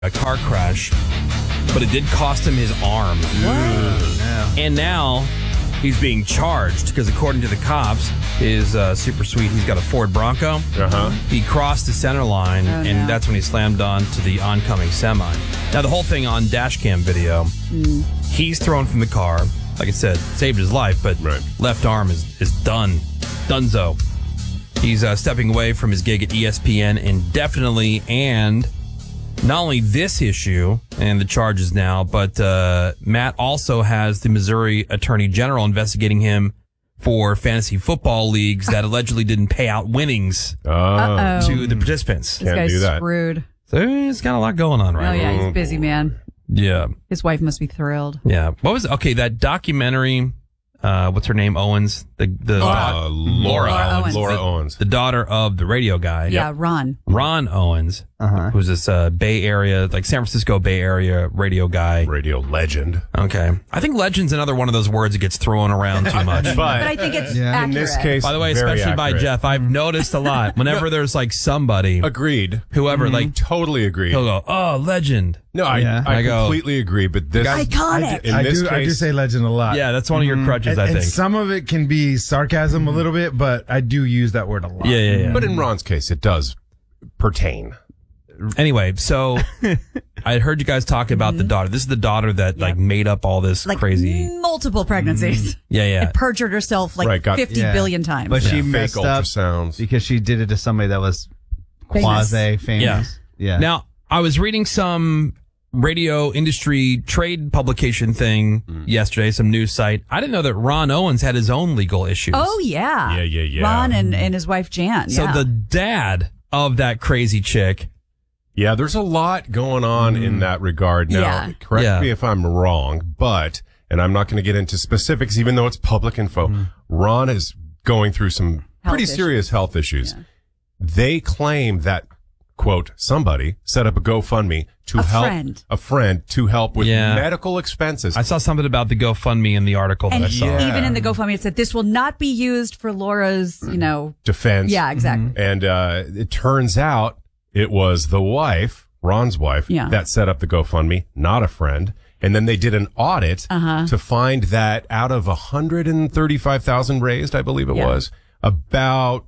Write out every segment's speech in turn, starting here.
a car crash, but it did cost him his arm. And now he's being charged because according to the cops, his super sweet, he's got a Ford Bronco. He crossed the center line, and that's when he slammed onto the oncoming semi. Now, the whole thing on dash cam video, he's thrown from the car. Like I said, saved his life, but left arm is done. Dunzo. He's stepping away from his gig at ESPN indefinitely, and not only this issue and the charges now, but Matt also has the Missouri Attorney General investigating him for fantasy football leagues that allegedly didn't pay out winnings to the participants. This guy's screwed. So he's got a lot going on right now. Oh, yeah, he's busy, man. Yeah. His wife must be thrilled. Yeah. What was that documentary? What's her name? Owens? Laura Owens. The daughter of the radio guy. Yeah, Ron Owens, who's this Bay Area, like San Francisco Bay Area radio guy. Radio legend. Okay. I think legend's another one of those words that gets thrown around too much. but I think it's accurate. In this case, by the way, especially by Jeff, I've noticed a lot. Whenever there's like somebody. Agreed. Whoever, like. Totally agreed. He'll go, oh, legend. No, I completely agree, but this. Iconic. In this case, I do say legend a lot. Yeah, that's one of your crutches, I think. And some of it can be sarcasm a little bit, but I do use that word a lot. Yeah. But in Ron's case, it does pertain. Anyway, so I heard you guys talking about the daughter. This is the daughter that like made up all this crazy multiple pregnancies. Yeah. And perjured herself like 50 billion times. But she messed fake up ultrasounds because she did it to somebody that was quasi-famous. Yeah. Now, I was reading some radio industry trade publication thing yesterday, some news site. I didn't know that Ron Owens had his own legal issues. Oh, yeah. Yeah. Ron and his wife, Jan. So the dad of that crazy chick. Yeah, there's a lot going on in that regard. Now, correct me if I'm wrong, and I'm not going to get into specifics, even though it's public info, Ron is going through some pretty serious health issues. Yeah. They claim that, quote, somebody set up a GoFundMe to help a friend to help with medical expenses. I saw something about the GoFundMe in the article that I saw. Even in the GoFundMe, it said this will not be used for Laura's, defense. Yeah, exactly. And it turns out it was the wife, Ron's wife, that set up the GoFundMe, not a friend. And then they did an audit to find that out of $135,000 raised, I believe it was, about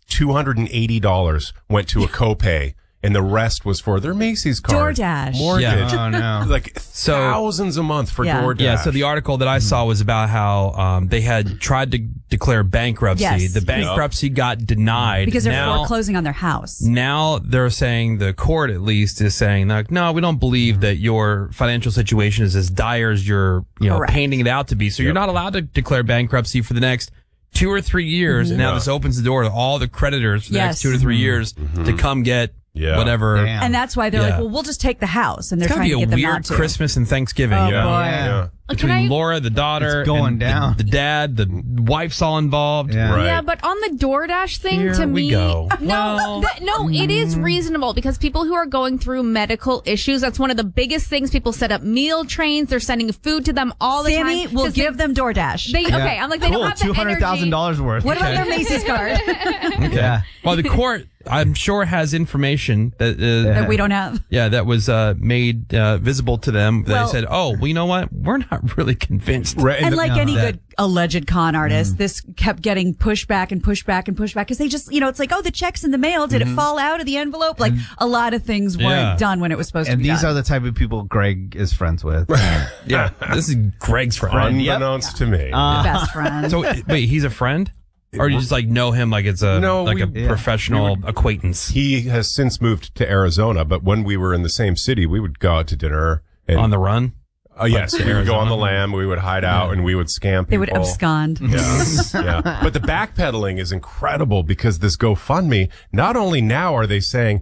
$280 went to a copay, and the rest was for their Macy's card, DoorDash, mortgage, Yeah. Oh, no. like thousands a month for DoorDash. Yeah, so the article that I saw was about how they had tried to declare bankruptcy. Yes. The bankruptcy got denied. Because they're foreclosing on their house. Now they're saying, the court at least is saying, like, no, we don't believe that your financial situation is as dire as you're painting it out to be. So you're not allowed to declare bankruptcy for the next 2 or 3 years. And now this opens the door to all the creditors for the next 2 to 3 years to come get whatever. Damn. And that's why they're like, well, we'll just take the house. And they're It's trying to gotta get be them a not weird to. Christmas and Thanksgiving. Oh, Yeah. boy. Between Laura, the daughter, It's going and down. the dad, the wife's all involved. Yeah. Right. Yeah, but on the DoorDash thing, Here to we me, go. no, it is reasonable because people who are going through medical issues, that's one of the biggest things. People set up meal trains. They're sending food to them all the Sammy time. will 'cause give them DoorDash. Okay, I'm like, they cool, don't have the energy. $200,000 worth. What about their Macy's card Yeah. Well, the court, I'm sure, has information that that we don't have? that was made visible to them. They said, oh, well, you know what? We're not really convinced. Right, And the- like any good alleged con artist, this kept getting pushed back and pushed back and pushed back because they just, it's like, oh, the check's in the mail. Did it fall out of the envelope? Like a lot of things weren't done when it was supposed to And be these done. are the type of people Greg is friends with. Yeah, this is Greg's friend. unbeknownst to me. Best friend. So wait, he's a friend, or you just like know him like it's a professional acquaintance He has since moved to Arizona, but when we were in the same city, we would go out to dinner. And, on the run? yes, we would go on the lam, we would hide out, and we would scam people. They would abscond. Yeah. But the backpedaling is incredible because this GoFundMe, not only now are they saying,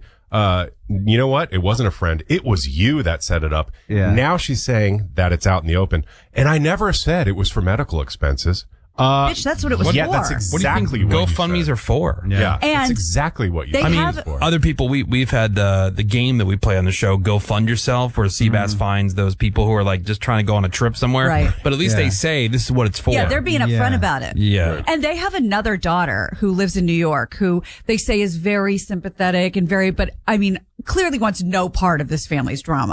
you know what? It wasn't a friend. It was you that set it up. Yeah. Now she's saying that it's out in the open. And I never said it was for medical expenses. Bitch, that's what it was for. Yeah, that's exactly what you GoFundMes said. are for? Yeah. And that's exactly what you they said. have- it was for. Other people, we've had the game that we play on the show, Go Fund Yourself, where Seabass finds those people who are like just trying to go on a trip somewhere. Right. But at least they say this is what it's for. Yeah, they're being upfront about it. Yeah. And they have another daughter who lives in New York who they say is very sympathetic and but I mean, clearly wants no part of this family's drama.